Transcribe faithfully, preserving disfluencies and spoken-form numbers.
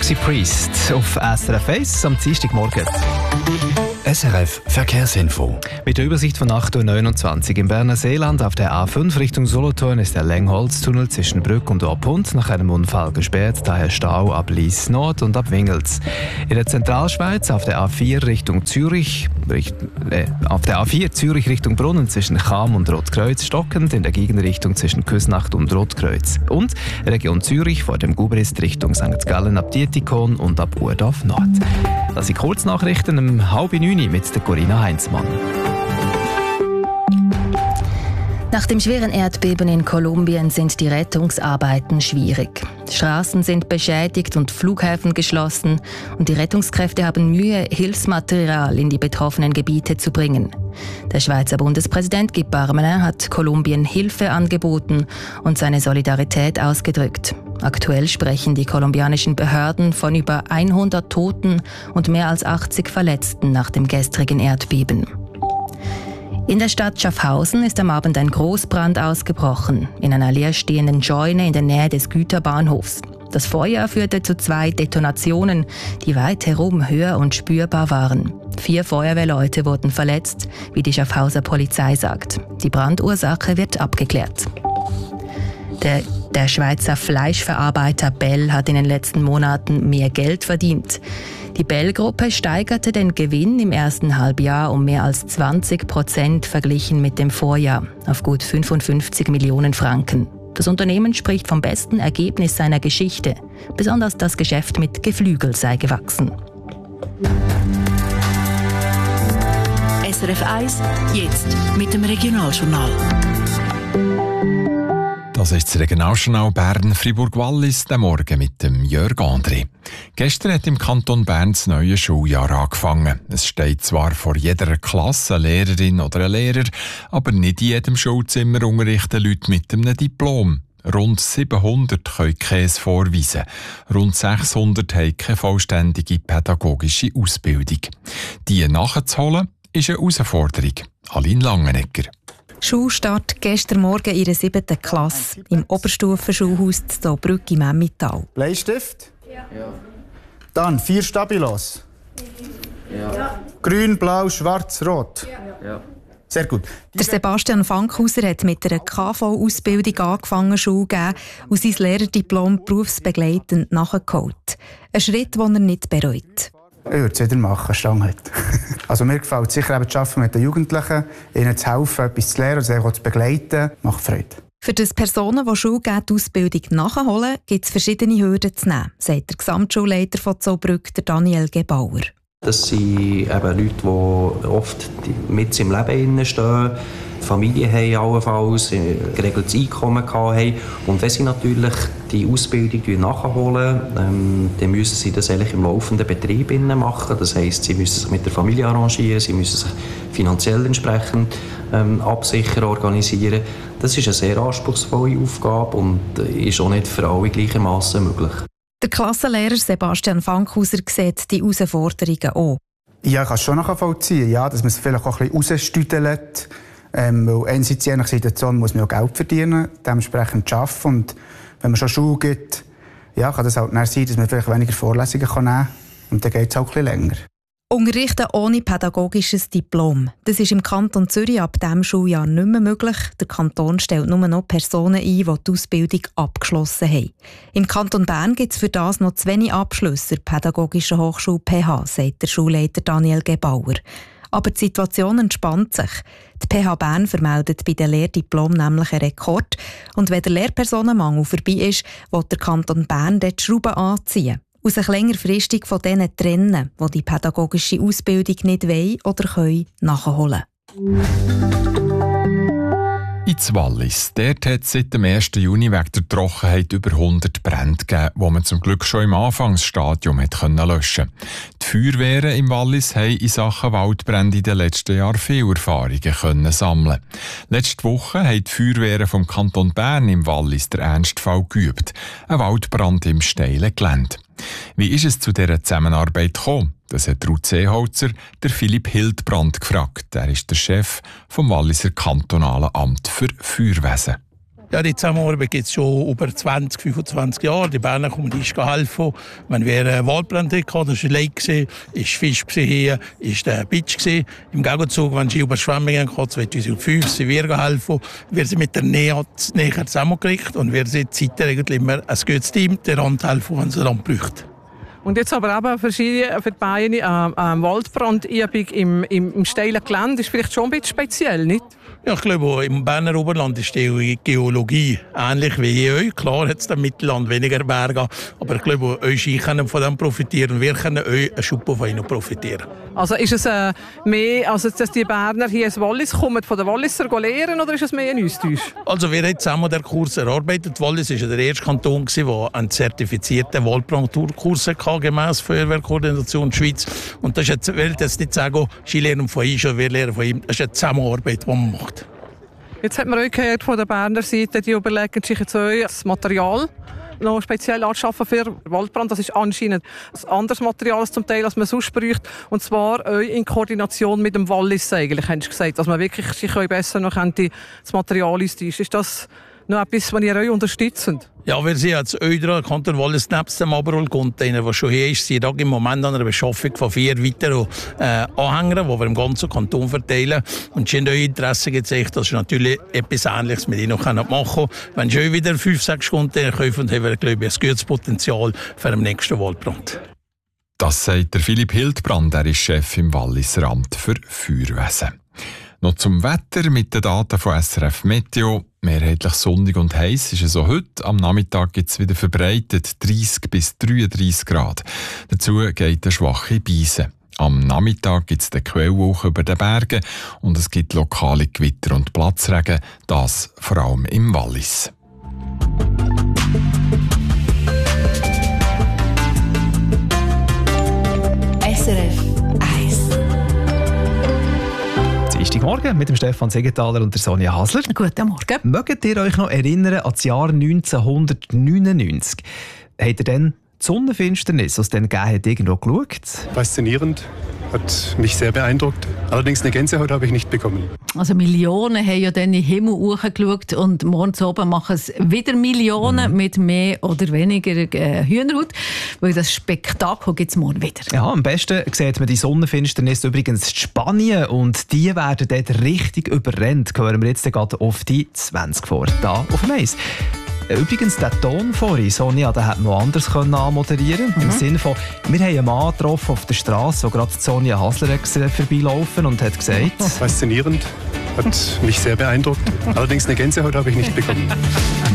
Taxi Priest auf S R F eins am Dienstagmorgen. S R F Verkehrsinfo. Mit der Übersicht von acht Uhr neunundzwanzig im Berner Seeland auf der A fünf Richtung Solothurn ist der Längholztunnel zwischen Brück und Orpund nach einem Unfall gesperrt, daher Stau ab Lies Nord und ab Wingels. In der Zentralschweiz auf der A vier Richtung Zürich, richt, äh, auf der A vier Zürich Richtung Brunnen zwischen Cham und Rotkreuz stockend, in der Gegenrichtung zwischen Küsnacht und Rotkreuz. Und Region Zürich vor dem Gubrist Richtung Sankt Gallen ab Dietikon und ab Urdorf Nord. Das sind Kurznachrichten um halb neun mit der Corinna Heinzmann. Nach dem schweren Erdbeben in Kolumbien sind die Rettungsarbeiten schwierig. Straßen sind beschädigt und Flughäfen geschlossen und die Rettungskräfte haben Mühe, Hilfsmaterial in die betroffenen Gebiete zu bringen. Der Schweizer Bundespräsident Guy Parmelin hat Kolumbien Hilfe angeboten und seine Solidarität ausgedrückt. Aktuell sprechen die kolumbianischen Behörden von über hundert Toten und mehr als achtzig Verletzten nach dem gestrigen Erdbeben. In der Stadt Schaffhausen ist am Abend ein Großbrand ausgebrochen, in einer leerstehenden Scheune in der Nähe des Güterbahnhofs. Das Feuer führte zu zwei Detonationen, die weit herum höher und spürbar waren. Vier Feuerwehrleute wurden verletzt, wie die Schaffhauser Polizei sagt. Die Brandursache wird abgeklärt. Der, der Schweizer Fleischverarbeiter Bell hat in den letzten Monaten mehr Geld verdient. Die Bell-Gruppe steigerte den Gewinn im ersten Halbjahr um mehr als zwanzig Prozent verglichen mit dem Vorjahr auf gut fünfundfünfzig Millionen Franken. Das Unternehmen spricht vom besten Ergebnis seiner Geschichte. Besonders das Geschäft mit Geflügel sei gewachsen. S R F eins, jetzt mit dem Regionaljournal. Das ist das Regionaljournal Bern-Fribourg-Wallis, der Morgen mit dem Jörg André. Gestern hat im Kanton Bern das neue Schuljahr angefangen. Es steht zwar vor jeder Klasse eine Lehrerin oder ein Lehrer, aber nicht in jedem Schulzimmer unterrichten Leute mit einem Diplom. Rund siebenhundert können Käse vorweisen. Rund sechshundert haben keine vollständige pädagogische Ausbildung. Die nachzuholen, ist eine Herausforderung. Aline Langenegger. Schulstart gestern Morgen in der siebten Klasse im Oberstufenschulhaus zu Zaubrück im Emmental. Bleistift? Ja. Dann vier Stabilos? Ja. Grün, blau, schwarz, rot? Ja. Sehr gut. Der Sebastian Fankhauser hat mit einer K V-Ausbildung angefangen, Schule zu geben und sein Lehrerdiplom berufsbegleitend nachgeholt. Ein Schritt, den er nicht bereut. Ich würde es wieder machen, Stand heute. Also mir gefällt es sicher eben zu arbeiten mit den Jugendlichen, ihnen zu helfen, etwas zu lernen und sie auch zu begleiten. Macht Freude. Für das Personen, die Schule geben, die Ausbildung nachholen, gibt es verschiedene Hürden zu nehmen, sagt der Gesamtschulleiter von Zaubrück, der Daniel Gebauer. Das sind eben Leute, die oft mit im Leben stehen, Familie haben allenfalls, ein geregeltes Einkommen haben. Und wenn sie natürlich die Ausbildung nachholen, ähm, dann müssen sie das eigentlich im laufenden Betrieb machen. Das heisst, sie müssen sich mit der Familie arrangieren, sie müssen sich finanziell entsprechend ähm, absichern, organisieren. Das ist eine sehr anspruchsvolle Aufgabe und ist auch nicht für alle gleichermaßen möglich. Der Klassenlehrer Sebastian Fankhauser sieht die Herausforderungen auch. Ja, ich kann es schon nachvollziehen, ja, dass man es vielleicht auch ein bisschen rausstüdelt. Ähm, weil einerseits je nach Situation muss man auch Geld verdienen, dementsprechend arbeiten. Und wenn man schon Schule gibt, ja, kann das halt sein, dass man vielleicht weniger Vorlesungen nehmen kann. Und dann geht es auch ein bisschen länger. Unterrichten ohne pädagogisches Diplom. Das ist im Kanton Zürich ab diesem Schuljahr nicht mehr möglich. Der Kanton stellt nur noch Personen ein, die die Ausbildung abgeschlossen haben. Im Kanton Bern gibt es für das noch zu wenig Abschlüsse der Pädagogischen Hochschule P H, sagt der Schulleiter Daniel Gebauer. Aber die Situation entspannt sich. Die P H Bern vermeldet bei den Lehrdiplomen nämlich einen Rekord. Und wenn der Lehrpersonenmangel vorbei ist, will der Kanton Bern dort die Schrauben anziehen. Und sich längerfristig von denen trennen, die die pädagogische Ausbildung nicht wollen oder können nachholen. In Wallis. Dort hat es seit dem ersten Juni wegen der Trockenheit über hundert Brände gegeben, die man zum Glück schon im Anfangsstadium hat können löschen. Die Feuerwehren im Wallis haben in Sachen Waldbrände in den letzten Jahren viele Erfahrungen können sammeln. Letzte Woche haben die Feuerwehren vom Kanton Bern im Wallis den Ernstfall geübt. Ein Waldbrand im steilen Gelände. Wie ist es zu dieser Zusammenarbeit gekommen? Das hat Ruth Seeholzer der Philipp Hildbrand gefragt. Er ist der Chef vom Walliser Kantonalen Amt für Feuerwesen. Ja, die Zusammenarbeit gibt es schon über zwanzig, fünfundzwanzig Jahre. Die Berner kommen uns helfen. Wenn wir einen Waldbrand hatten, das war ein Lake, ist Fisch hier, ist der Beach gewesen. Im Gegenzug, wenn sie Überschwemmungen hatten, zweitausendfünf sind wir helfen. Wir sind mit der Nähe näher zusammengekriegt und wir sind seitdem immer ein gutes Team, der Hand helfen, wenn sie dann braucht. Und jetzt aber eben verschiedene für die Beine äh, äh, Waldbrandübung im, im, im steilen Gelände ist vielleicht schon ein bisschen speziell, nicht? Ja, ich glaube, im Berner Oberland ist die Geologie ähnlich wie hier euch. Klar hat es im Mittelland weniger Berge, aber ich glaube, euch können von dem profitieren und wir können euch einen Schub von ihnen profitieren. Also ist es äh, mehr, also dass die Berner hier ins Wallis kommen, von den Walliser lernen, oder ist es mehr ein Austausch? Also wir haben zusammen den Kurs erarbeitet. Wallis war der erste Kanton, der einen zertifizierten Waldbrandkurs hatte, gemäss Feuerwehrkoordination Schweiz. Und das ist jetzt, ich will jetzt nicht sagen, sie lernen von ihm oder wir lernen von ihm. Das ist eine Zusammenarbeit, die man macht. Jetzt hat man auch gehört von der Berner Seite, die überlegen sich jetzt auch das Material noch speziell anschaffen für Waldbrand. Das ist anscheinend ein anderes Material als zum Teil, als man sonst bräuchte. Und zwar auch in Koordination mit dem Wallis eigentlich, haben Sie gesagt. Dass man wirklich sich besser noch das Material austauschen. Ist das noch etwas, was ihr euch unterstützt? Ja, wir sind jetzt Ödra, Kanton Wallis, nebst dem Aberol-Container, der schon hier ist, sind wir im Moment an einer Beschaffung von vier weiteren äh, Anhängern, die wir im ganzen Kanton verteilen. Und sie haben euch Interesse gezeigt, dass wir natürlich etwas Ähnliches mit ihnen machen können. Wenn sie euch wieder fünf, sechs Container kaufen, haben wir, glaube ich, ein gutes Potenzial für den nächsten Waldbrand. Das sagt der Philipp Hildbrand, er ist Chef im Walliser Amt für Feuerwesen. Noch zum Wetter mit den Daten von S R F Meteo. Mehrheitlich sonnig und heiß ist es auch heute. Am Nachmittag gibt es wieder verbreitet dreißig bis dreiunddreißig Grad. Dazu geht eine schwache Brise. Am Nachmittag gibt es den Quellwolken über den Bergen und es gibt lokale Gewitter und Platzregen, das vor allem im Wallis. S R F eins. Morgen mit dem Stefan Segenthaler und der Sonja Hasler. Guten Morgen. Mögt ihr euch noch erinnern an das Jahr neunzehnhundertneunundneunzig? Habt ihr dann die Sonnenfinsternis, die es dann gegeben hat, irgendwo geschaut? Faszinierend. Hat mich sehr beeindruckt. Allerdings eine Gänsehaut habe ich nicht bekommen. Also Millionen haben ja dann in den Himmel hochgeschaut und morgens oben machen es wieder Millionen mhm. mit mehr oder weniger äh, Hühnerhaut, weil das Spektakel gibt es morgen wieder. Ja, am besten sieht man die Sonnenfinsternis übrigens in Spanien und die werden dort richtig überrennt. Hören wir jetzt gerade auf die zwanzig vor, da auf dem Eis. Übrigens, der Ton vorhin, Sonja, den hätte man anders anmoderieren können. Mhm. Im Sinne von, wir haben einen Mann getroffen auf der Straße, wo gerade Sonja Hasler vorbeilaufen und hat gesagt... Faszinierend. Hat mich sehr beeindruckt. Allerdings eine Gänsehaut habe ich nicht bekommen.